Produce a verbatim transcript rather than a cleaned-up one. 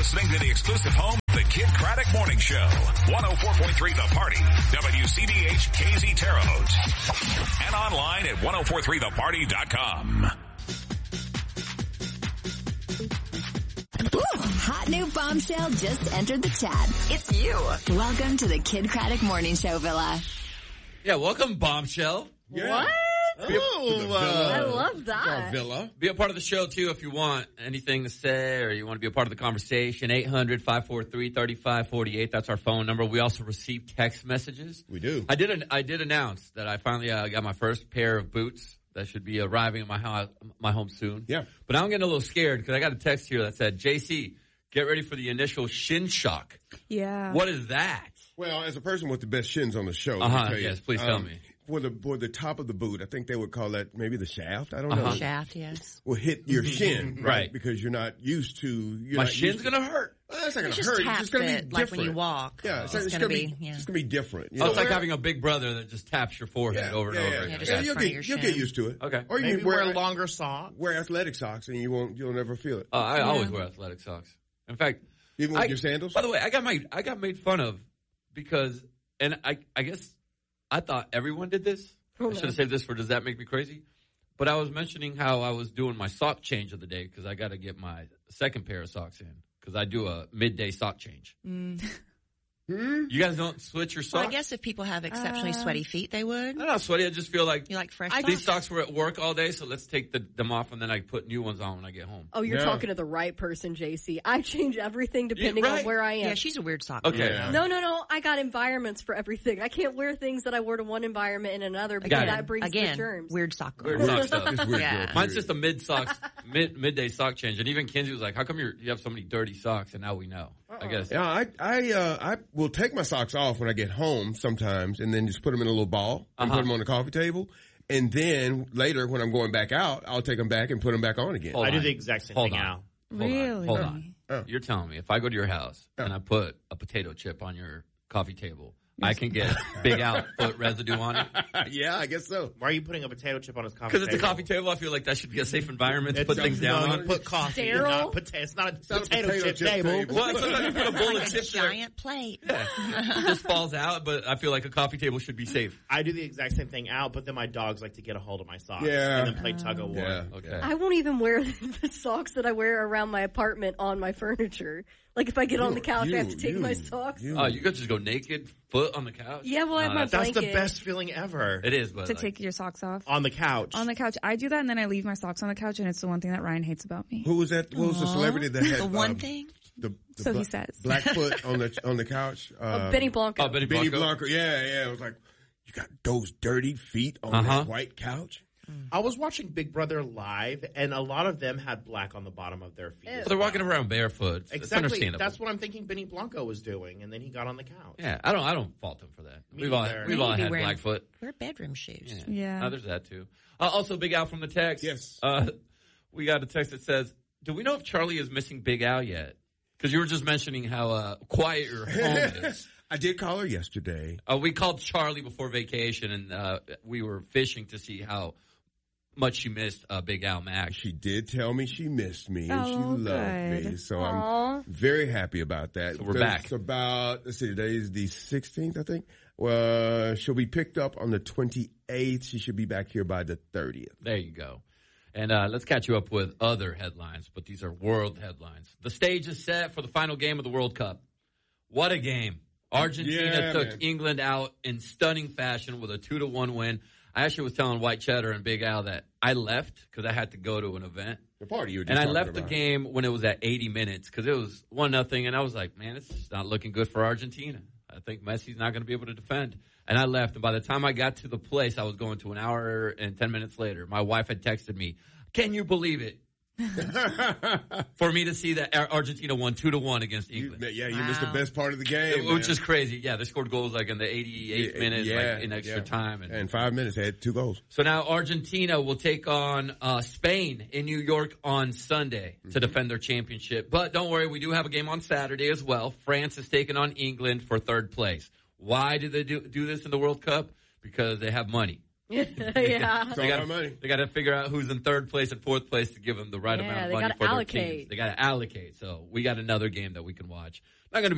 listening to the exclusive home of the Kid Craddock Morning Show. one oh four point three The Party. W C B H K Z Terre Haute. And online at ten forty-three the party dot com. Ooh, hot new bombshell just entered the chat. It's you. Welcome to the Kid Craddock Morning Show, Villa. Yeah, welcome, bombshell. Yeah. What? Oh, uh, I love that. Our villa. Be a part of the show, too, if you want anything to say or you want to be a part of the conversation. eight hundred, five four three, three five four eight. That's our phone number. We also receive text messages. We do. I did an, I did announce that I finally uh, got my first pair of boots that should be arriving at my house, my home soon. Yeah. But now I'm getting a little scared because I got a text here that said, J C, get ready for the initial shin shock. Yeah. What is that? Well, as a person with the best shins on the show, let me Uh-huh, tell you, yes, please tell um, me. For the for the top of the boot, I think they would call that maybe the shaft. I don't Uh-huh. know. Shaft, yes. Will hit your shin, right? Right. Because you're not used to. You're My not shin's used to, going to hurt. Well, it's not going It to just hurt. It's taps just going to be it, different. like when you walk. Yeah, It's it's, just going to gonna be. be, yeah. It's going to be different. You Oh, know? it's like having a big brother that just taps your forehead yeah, over and yeah, over yeah. again. Yeah, just Yeah, in you'll front of get your you'll shin. get used to it. Okay. Or you Maybe can wear, wear longer socks. wear athletic socks, and you won't. You'll never feel it. Uh, I always wear athletic socks. In fact, Even with I, your sandals. By the way, I got made I got made fun of because, and I I guess I thought everyone did this. Oh, I should no. have saved this for Does That Make Me Crazy? But I was mentioning how I was doing my sock change of the day because I got to get my second pair of socks in because I do a midday sock change. Mm. Hmm? You guys don't switch your Well, socks? I guess if people have exceptionally Uh, sweaty feet, they would. I'm not sweaty. I just feel like You like fresh I, socks? these socks were at work all day, so let's take the, them off and then I put new ones on when I get home. Oh, you're Yeah. talking to the right person, J C. I change everything depending right. on where I am. Yeah, she's a weird sock. Okay. Yeah. no, no, no. I got environments for everything. I can't wear things that I wear to one environment in another because Got it. that brings Again, the germs. weird sock girl. Weird sock stuff. It's weird, Yeah. girl, Mine's period. just a mid socks, mid midday sock change, and even Kinsey was like, "How come you're, you have so many dirty socks?" And now we know. I guess. Yeah, I I uh, I will take my socks off when I get home sometimes, and then just put them in a little ball and Uh-huh. put them on the coffee table. And then later, when I'm going back out, I'll take them back and put them back on again. Hold I do on. the exact same Hold thing on. now. Hold on. Really? Hold on. Oh. You're telling me if I go to your house and I put a potato chip on your coffee table, I can get Big Al foot residue on it? Yeah, I guess so. Why are you putting a potato chip on his coffee Because it's a table? coffee table, I feel like that should be a safe environment to It's put things down no, on. you put coffee. Sterile? Not pota- it's not a not a potato, potato chip, chip table. table. Well, sometimes you put a bowl Like of a chips there. giant plate. Yeah. It just falls out, but I feel like a coffee table should be safe. I do the exact same thing out, but then my dogs like to get a hold of my socks Yeah. and then play tug of war. Yeah. Okay. I won't even wear the socks that I wear around my apartment on my furniture. Like if I get on the couch, I have to take you, my socks. you. Oh, you could just go naked, foot on the couch? Yeah, well, I have No, my that's- That's the blanket. best feeling ever. It is, but to like, take your socks off On the couch. on the couch. I do that, and then I leave my socks on the couch, and it's the one thing that Ryan hates about me. Who was that? What was the celebrity that had The one um, thing? The, the So he bla- says. Blackfoot on the on the couch. Oh, Uh, Benny Blanco. oh, Benny Benny Blanco. Blanco. Yeah, yeah. It was like, you got those dirty feet on Uh-huh. that white couch. I was watching Big Brother live, and a lot of them had black on the bottom of their feet. Ew. as They're well. walking around barefoot. It's Exactly. understandable. That's what I'm thinking Benny Blanco was doing, and then he got on the couch. Yeah, I don't. I don't fault them for that. Me We've all, neither. we've all Maybe had wearing- Blackfoot. Wear bedroom shoes. Yeah, Yeah. Oh, there's that too. Uh, also, Big Al from the text. Yes. Uh, we got a text that says, "Do we know if Charlie is missing Big Al yet?" Because you were just mentioning how uh, quiet your home is. I did call her yesterday. Uh, we called Charlie before vacation, and uh, we were fishing to see how much she missed uh, Big Al Mack. She did tell me she missed me and she Oh, loved good. me. So Aw. I'm very happy about that. So we're Because back. It's about, let's see, today is the sixteenth, I think. Well, she'll be picked up on the twenty-eighth. She should be back here by the thirtieth. There you go. And uh, let's catch you up with other headlines, but these are world headlines. The stage is set for the final game of the World Cup. What a game. Argentina Yeah, took man. England out in stunning fashion with a two to one win. I actually was telling White Cheddar and Big Al that I left because I had to go to an event. The party you were just And I talking left the about. game when it was at eighty minutes because it was one nothing, and I was like, man, it's just not looking good for Argentina. I think Messi's not going to be able to defend. And I left, and by the time I got to the place, I was going to an hour and ten minutes later. My wife had texted me, "Can you believe it?" For me to see that Ar- Argentina won two to one against You, England, yeah, you missed the Wow. best part of the game. which man. is crazy. Yeah, they scored goals like in the eighty-eighth Yeah, minute, yeah, like in extra yeah. time, and In five minutes, they had two goals. so now Argentina will take on uh, Spain in New York on Sunday Mm-hmm. to defend their championship. But don't worry, we do have a game on Saturday as well. France is taking on England for third place. Why do they do, do this in the World Cup? Because they have money. yeah. They It's all got our money. they got to figure out who's in third place and fourth place to give them the right Yeah, amount of they money gotta for allocate. their teams. They got to allocate. So we got another game that we can watch. Not going to be